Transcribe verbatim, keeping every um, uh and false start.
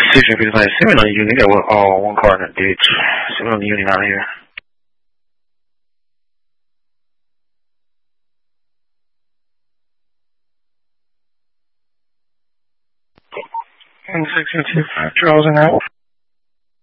Station fifty-five, seven on the unit. Got one, uh, one car in the ditch. Seven on the unit out here. And six and two five Charles and out.